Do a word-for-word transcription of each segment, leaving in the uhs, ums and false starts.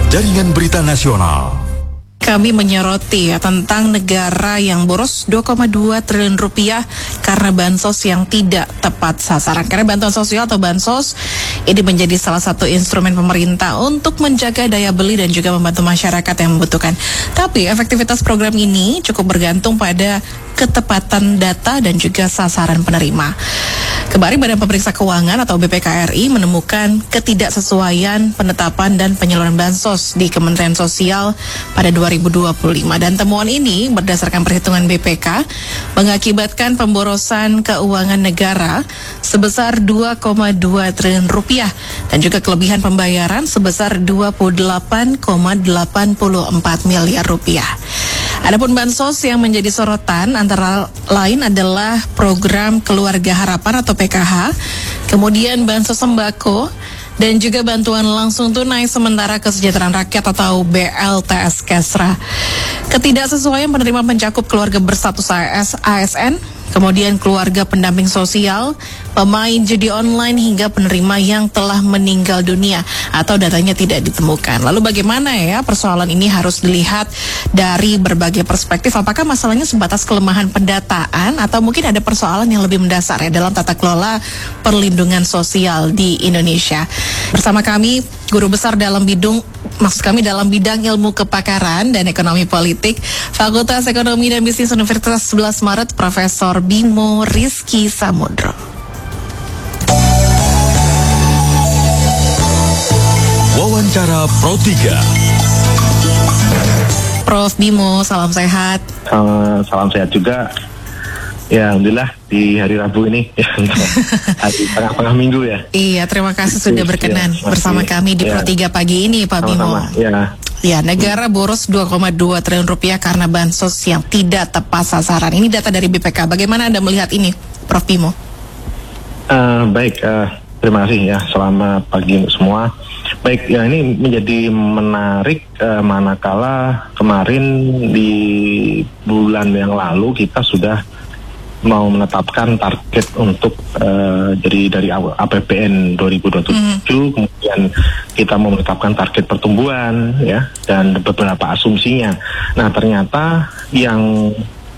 Jaringan Berita Nasional. Kami menyoroti ya, tentang negara yang boros dua koma dua triliun rupiah karena bansos yang tidak tepat sasaran. Karena bantuan sosial atau bansos ini menjadi salah satu instrumen pemerintah untuk menjaga daya beli dan juga membantu masyarakat yang membutuhkan. Tapi efektivitas program ini cukup bergantung pada ketepatan data dan juga sasaran penerima. Kemarin Badan Pemeriksa Keuangan atau B P K R I menemukan ketidaksesuaian penetapan dan penyaluran bansos di Kementerian Sosial pada dua ribu dua puluh lima, dan temuan ini berdasarkan perhitungan B P K mengakibatkan pemborosan keuangan negara sebesar dua koma dua triliun rupiah dan juga kelebihan pembayaran sebesar dua puluh delapan koma delapan puluh empat miliar rupiah. Adapun bansos yang menjadi sorotan antara lain adalah program Keluarga Harapan atau P K H, kemudian bansos sembako, dan juga bantuan langsung tunai sementara kesejahteraan rakyat atau B L T S Kesra. Ketidaksesuaian penerima mencakup keluarga berstatus A S N, kemudian keluarga pendamping sosial, pemain judi online hingga penerima yang telah meninggal dunia atau datanya tidak ditemukan. Lalu bagaimana ya persoalan ini harus dilihat dari berbagai perspektif. Apakah masalahnya sebatas kelemahan pendataan atau mungkin ada persoalan yang lebih mendasar ya dalam tata kelola perlindungan sosial di Indonesia? Bersama kami guru besar dalam bidang maksud kami dalam bidang ilmu kepakaran dan ekonomi politik Fakultas Ekonomi dan Bisnis Universitas sebelas Maret, Profesor Bimo Rizky Samudro. Wawancara Pro tiga. Prof Bimo, salam sehat. Uh, salam sehat juga. Ya, alhamdulillah di hari Rabu ini, ya, hari tengah-tengah minggu ya. Iya, terima kasih sudah berkenan ya, bersama kami di ya. Pro tiga pagi ini, Pak Bimo. Ya. Ya, negara boros dua koma dua triliun rupiah karena bansos yang tidak tepat sasaran. Ini data dari B P K. Bagaimana Anda melihat ini, Prof Bimo? Uh, baik, uh, terima kasih ya. Selamat pagi semua. Baik, ya ini menjadi menarik uh, manakala kemarin di bulan yang lalu kita sudah mau menetapkan target untuk uh, jadi dari A P B N dua ribu dua puluh tujuh, mm. kemudian kita mau menetapkan target pertumbuhan ya dan beberapa asumsinya. Nah, ternyata yang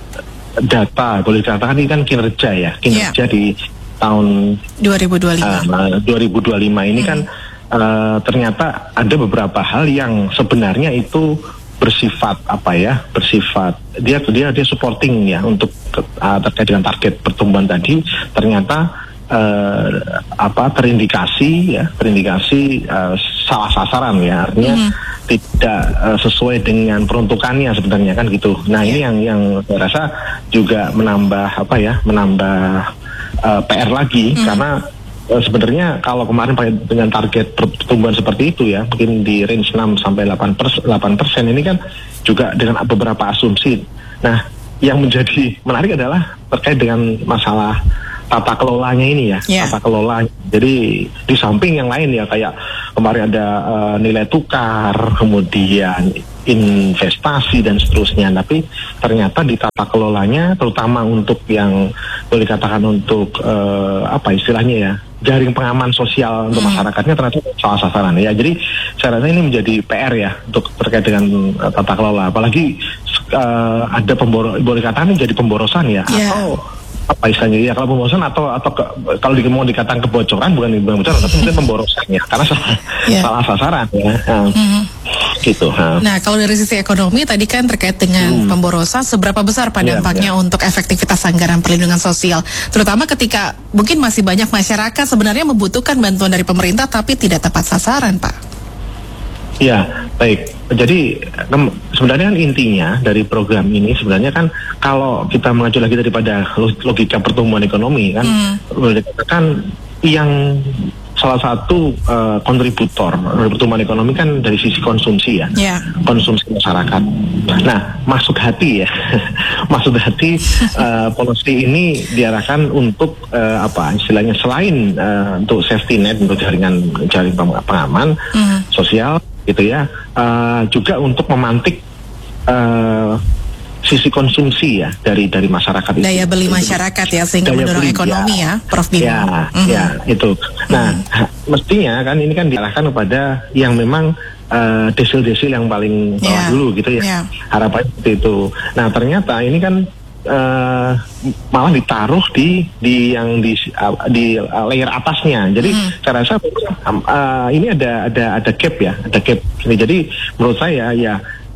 data boleh dikatakan ini kan kinerja ya, kinerja yeah. di tahun dua ribu dua puluh lima. Uh, dua ribu dua puluh lima ini mm. kan uh, ternyata ada beberapa hal yang sebenarnya itu bersifat apa ya bersifat dia dia dia supporting ya untuk uh, terkait dengan target pertumbuhan tadi ternyata uh, apa terindikasi ya terindikasi uh, salah sasaran ya artinya mm-hmm. tidak uh, sesuai dengan peruntukannya sebenarnya kan gitu. Nah yeah. ini yang yang saya rasa juga menambah apa ya menambah uh, P R lagi mm-hmm. karena sebenarnya kalau kemarin dengan target pertumbuhan seperti itu ya mungkin di range enam sampai delapan persen ini kan juga dengan beberapa asumsi. Nah, yang menjadi menarik adalah terkait dengan masalah tata kelolanya ini ya, yeah. tata kelola. Jadi di samping yang lain ya kayak kemarin ada uh, nilai tukar, kemudian investasi dan seterusnya. Tapi ternyata di tata kelolanya, terutama untuk yang boleh dikatakan untuk uh, apa istilahnya ya, jaring pengaman sosial untuk hmm. masyarakatnya ternyata salah sasaran ya. Jadi saya rasa ini menjadi P R ya untuk terkait dengan uh, tata kelola. Apalagi uh, ada pemboro, boleh dikatakan ini jadi pemborosan ya, yeah. atau apa istilahnya ya kalau pemborosan atau atau ke, kalau di, mau dikatakan kebocoran bukan kebocoran tapi mungkin pemborosannya karena salah, yeah. salah sasaran ya. Nah, hmm. gitu. Nah. nah kalau dari sisi ekonomi tadi kan terkait dengan hmm. pemborosan, seberapa besar pak dampaknya yeah, yeah. untuk efektivitas anggaran perlindungan sosial, terutama ketika mungkin masih banyak masyarakat sebenarnya membutuhkan bantuan dari pemerintah tapi tidak tepat sasaran, Pak? Ya, baik. Jadi sebenarnya kan intinya dari program ini sebenarnya kan kalau kita mengacu lagi daripada logika pertumbuhan ekonomi kan, hmm. boleh dikatakan yang salah satu uh, kontributor dari pertumbuhan ekonomi kan dari sisi konsumsi ya, yeah. konsumsi masyarakat. Nah, masuk hati ya, masuk hati uh, polisi ini diarahkan untuk uh, apa istilahnya selain uh, untuk safety net untuk jaringan jaring pengaman mm. sosial gitu ya, uh, juga untuk memantik uh, sisi konsumsi ya dari dari masyarakat itu. Daya beli masyarakat ya, sehingga Daya mendorong beli, ekonomi ya, ya Prof Bimo. Ya, mm-hmm. ya itu. Nah, mm-hmm. mestinya kan ini kan diarahkan kepada yang memang uh, desil-desil yang paling bawah yeah. dulu gitu ya. Yeah. Harapannya seperti itu. Nah, ternyata ini kan uh, malah ditaruh di di yang di uh, di uh, layer atasnya. Jadi mm-hmm. saya rasa uh, ini ada ada ada gap ya, ada gap. Jadi menurut saya ya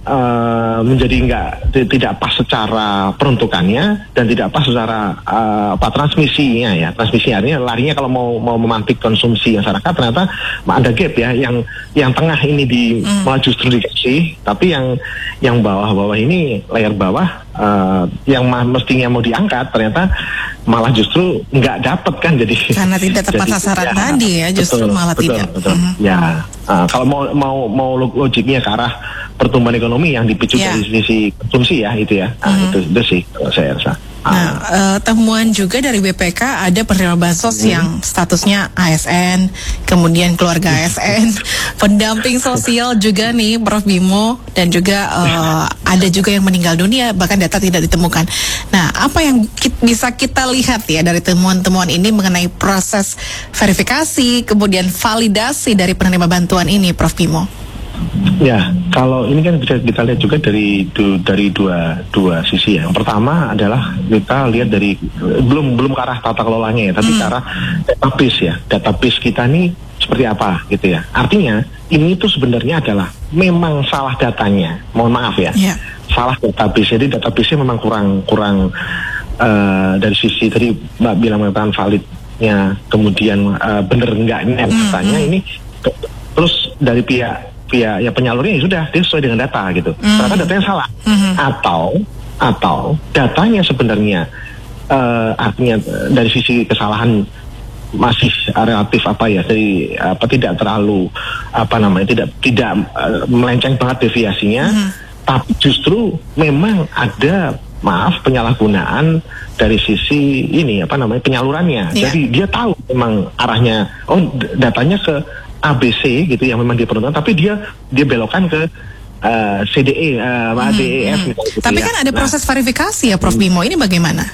Uh, menjadi enggak t- tidak pas secara peruntukannya dan tidak pas secara uh, apa transmisinya ya transmisi artinya larinya kalau mau mau memantik konsumsi masyarakat ternyata ada gap ya yang yang tengah ini di mm. malah justru dikasih tapi yang yang bawah-bawah ini layar bawah uh, yang ma- mestinya mau diangkat ternyata malah justru nggak dapat kan jadi karena tidak tepat jadi, sasaran ya, tadi ya justru betul, malah betul, tidak betul. Mm-hmm. Ya uh, kalau mau mau mau logiknya ke arah pertumbuhan ekonomi yang dipicu yeah. dari sisi konsumsi ya itu ya nah, mm-hmm. itu itu sih kalau saya rasa. Nah, uh, temuan juga dari B P K ada penerima bansos hmm. yang statusnya A S N, kemudian keluarga A S N, pendamping sosial juga nih Prof Bimo, dan juga uh, ada juga yang meninggal dunia bahkan data tidak ditemukan. Nah, apa yang ki- bisa kita lihat ya dari temuan-temuan ini mengenai proses verifikasi kemudian validasi dari penerima bantuan ini, Prof Bimo? Ya, kalau ini kan bisa kita lihat juga dari du, dari dua dua sisi ya. Yang pertama adalah kita lihat dari belum belum ke arah tata kelolanya ya, tapi hmm. ke arah database ya. Database kita nih seperti apa gitu ya. Artinya ini tuh sebenarnya adalah memang salah datanya. Mohon maaf ya. Yeah. Salah database. Jadi database-nya memang kurang kurang uh, dari sisi tadi Mbak bilang mengatakan validnya, kemudian uh, bener enggak ini datanya hmm. ini terus dari pihak ya, ya penyalurnya ya sudah dia sesuai dengan data gitu. Mm. Ternyata datanya salah. Mm-hmm. Atau atau datanya sebenarnya uh, artinya uh, dari sisi kesalahan masih relatif apa ya, dari apa tidak terlalu apa namanya tidak tidak uh, melenceng banget deviasinya, mm-hmm. tapi justru memang ada maaf penyalahgunaan dari sisi ini apa namanya penyalurannya. Yeah. Jadi dia tahu memang arahnya oh datanya ke A B C gitu yang memang diperuntukkan, tapi dia dia belokkan ke uh, C D E, uh, hmm, D E F. Hmm. Gitu, tapi ya. Kan ada proses nah, verifikasi ya, Prof Bimo. Ini bagaimana?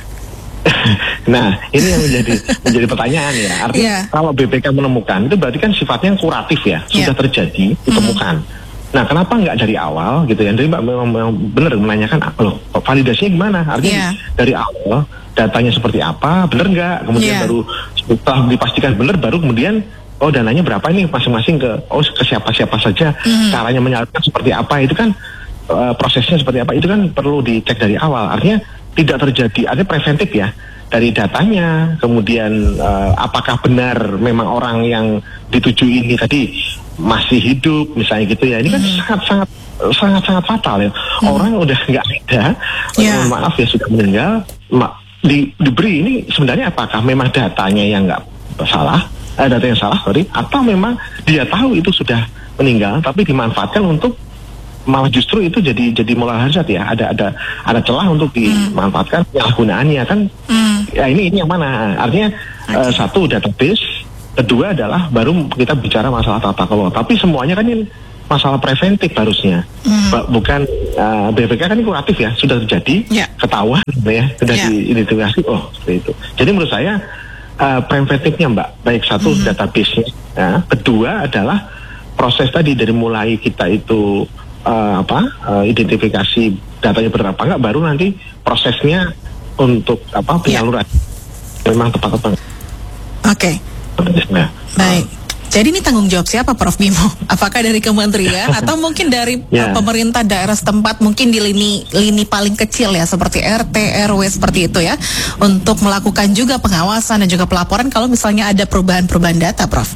Nah, ini yang menjadi menjadi pertanyaan ya. Artinya yeah. kalau B P K menemukan itu berarti kan sifatnya yang kuratif ya, sudah yeah. terjadi ditemukan. Hmm. Nah, kenapa nggak dari awal gitu ya? Jadi Mbak memang, memang benar menanyakan, loh validasinya gimana? Artinya yeah. dari awal datanya seperti apa, benar nggak? Kemudian yeah. baru setelah dipastikan benar, baru kemudian oh dananya berapa ini masing-masing ke oh ke siapa-siapa saja, mm. caranya menyalurkan seperti apa itu kan uh, prosesnya seperti apa itu kan perlu dicek dari awal. Artinya tidak terjadi, artinya preventif ya dari datanya, kemudian uh, apakah benar memang orang yang dituju ini tadi masih hidup misalnya gitu ya. Ini kan mm. sangat-sangat sangat-sangat fatal ya. Mm. Orang udah nggak ada, yeah. maaf ya sudah meninggal, ma- di, diberi ini sebenarnya apakah memang datanya yang nggak salah? Data yang salah, sorry, atau memang dia tahu itu sudah meninggal, tapi dimanfaatkan untuk malah justru itu jadi jadi moral hazard ya, ada ada ada celah untuk dimanfaatkan penyalahgunaannya kan, mm. ya ini ini yang mana? Artinya okay. uh, satu database, kedua adalah baru kita bicara masalah tata kelola, tapi semuanya kan ini masalah preventif harusnya, mm. bukan uh, B P K kan ini kuratif ya, sudah terjadi, yeah. ketahuan ya, sudah yeah. diidentifikasi, oh seperti itu. Jadi menurut saya Uh, preventifnya Mbak, baik satu mm-hmm. database-nya, ya. Kedua adalah proses tadi dari mulai kita itu uh, apa uh, identifikasi datanya benar apa enggak, baru nanti prosesnya untuk apa penyaluran yeah. memang tepat-tepat. Oke. Okay. Nah, baik. Uh, Jadi ini tanggung jawab siapa, Prof Bimo? Apakah dari kementerian atau mungkin dari yeah. pemerintah daerah setempat, mungkin di lini lini paling kecil ya, seperti R T, R W seperti itu ya, untuk melakukan juga pengawasan dan juga pelaporan kalau misalnya ada perubahan-perubahan data, Prof?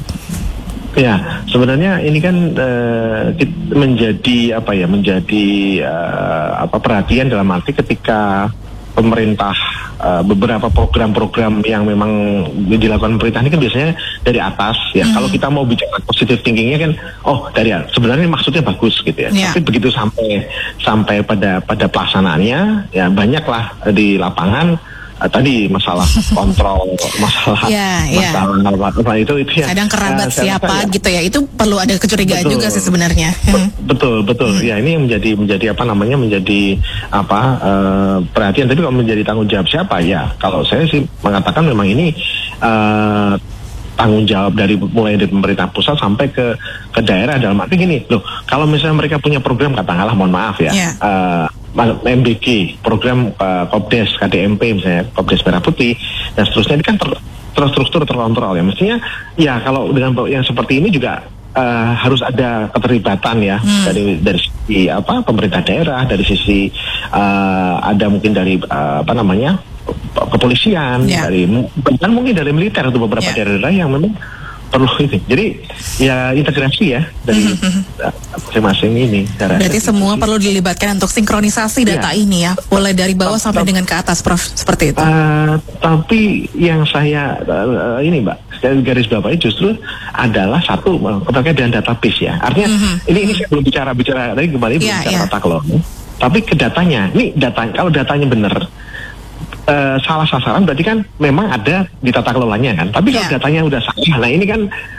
Ya, sebenarnya ini kan uh, menjadi apa ya, menjadi uh, apa perhatian dalam arti ketika pemerintah uh, beberapa program-program yang memang dilakukan pemerintah ini kan biasanya dari atas ya. Mm. Kalau kita mau bicara positive thinkingnya kan, oh dari sebenarnya maksudnya bagus gitu ya. Yeah. Tapi begitu sampai sampai pada pada pelaksanaannya ya banyaklah di lapangan uh, tadi masalah kontrol, masalah Ya, ya. masalah apa itu itu ya. Kadang kerabat uh, saya siapa rasa ya, gitu ya, itu perlu ada kecurigaan Betul. juga sih sebenarnya. Be- betul betul ya, ini yang menjadi menjadi apa namanya menjadi apa uh, perhatian. Tapi kalau menjadi tanggung jawab siapa ya, kalau saya sih mengatakan memang ini uh, tanggung jawab dari mulai dari pemerintah pusat sampai ke ke daerah. Dalam arti gini loh, kalau misalnya mereka punya program, katakanlah mohon maaf ya, Yeah. uh, M B G, program uh, Kopdes, K D M P misalnya, Kopdes Merah Putih dan seterusnya, ini kan ter, terstruktur, terkontrol ya. Mestinya ya kalau dengan yang seperti ini juga uh, harus ada keterlibatan ya, hmm. dari dari sisi apa pemerintah daerah, dari sisi uh, ada mungkin dari uh, apa namanya kepolisian, yeah. dari bahkan mungkin dari militer untuk beberapa yeah. daerah yang memang perlu ini. Jadi ya integrasi ya dari masing-masing ini. Berarti semua perlu dilibatkan untuk sinkronisasi data ya. ini ya, mulai dari bawah T- sampai t- dengan ke atas, Prof, seperti itu. Uh, tapi yang saya uh, ini Mbak, saya garis bawahi justru adalah satu terkait dengan database ya. Artinya mm-hmm. ini ini saya belum bicara bicara tadi kembali belum yeah, bicara yeah. tata kelola. Tapi ke datanya, ini data kalau datanya benar. Uh, salah sasaran berarti kan memang ada di tata kelolanya kan, tapi kalau yeah. datanya udah salah, nah ini kan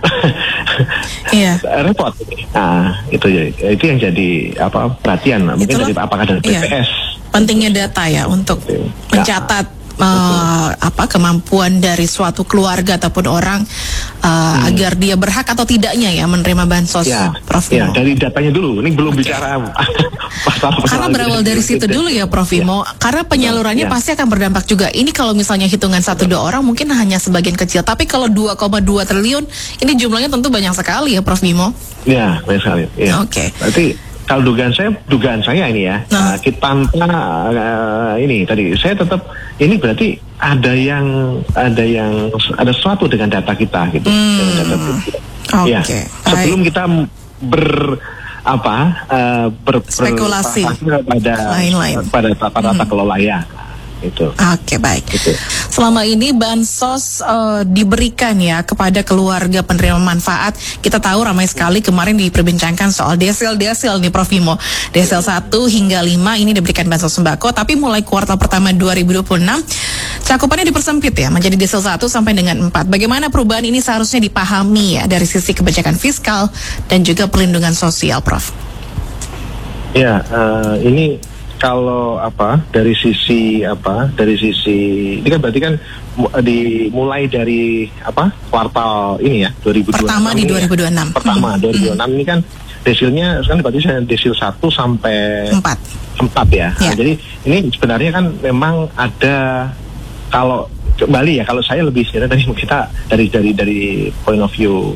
yeah. repot. Nah itu ya, itu yang jadi apa perhatian mungkin Itulah, dari apakah dari B P S. Yeah. Pentingnya data ya untuk ya. mencatat Uh, apa kemampuan dari suatu keluarga ataupun orang uh, hmm. agar dia berhak atau tidaknya ya menerima bansos, ya, Prof ya, Imo. dari datanya dulu. Ini belum okay. bicara masalah. Karena berawal dari situ dulu ya, Prof Imo. Ya. Karena penyalurannya ya. pasti akan berdampak juga. Ini kalau misalnya hitungan satu dua orang mungkin hanya sebagian kecil. Tapi kalau dua koma dua triliun, ini jumlahnya tentu banyak sekali ya, Prof Imo. Ya, banyak sekali. Ya. Oke. Okay. Berarti kalau dugaan saya, dugaan saya ini ya, nah. uh, kita tanpa uh, ini tadi, saya tetap ini berarti ada yang ada yang ada sesuatu dengan data kita gitu. Hmm. Dengan data kita. Okay. Ya, sebelum kita ber apa uh, ber, spekulasi pada lain-lain pada tata tata hmm. kelola ya. Itu. Oke, baik. Itu. Selama ini bansos uh, diberikan ya kepada keluarga penerima manfaat. Kita tahu ramai sekali kemarin diperbincangkan soal desil-desil nih, Prof Imo. Desil satu hingga lima ini diberikan bansos sembako, tapi mulai kuartal pertama dua ribu dua puluh enam cakupannya dipersempit ya menjadi desil satu sampai dengan empat. Bagaimana perubahan ini seharusnya dipahami ya dari sisi kebijakan fiskal dan juga perlindungan sosial, Prof? Ya, uh, ini kalau apa dari sisi apa dari sisi ini kan berarti kan dimulai dari apa kuartal ini ya dua ribu dua puluh enam pertama di dua ribu dua puluh enam ya. Pertama hmm. dua ribu dua puluh enam hmm. ini kan desilnya sekarang berarti saya desil satu sampai empat empat ya. ya. Nah, jadi ini sebenarnya kan memang ada kalau kembali ya kalau saya lebih sebenarnya tadi kita dari dari dari point of view